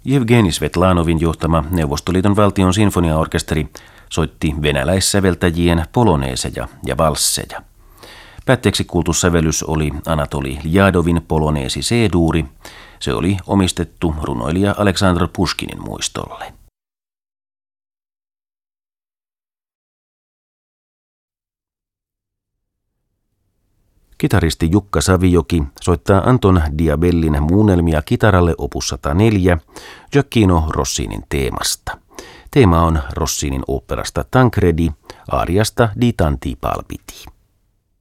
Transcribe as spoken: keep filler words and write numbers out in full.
Jevgeni Svetlanovin johtama Neuvostoliiton valtion sinfoniaorkesteri soitti venäläissäveltäjien poloneeseja ja valsseja. Päätteeksi kuultu sävellys oli Anatoli Ljadovin poloneesi C-duuri. Se oli omistettu runoilija Aleksandr Puškinin muistolle. Kitaristi Jukka Savijoki soittaa Anton Diabellin muunnelmia kitaralle opus sata neljä Gioacchino Rossinin teemasta. Teema on Rossinin oopperasta Tancredi, ariasta Di tanti palpiti.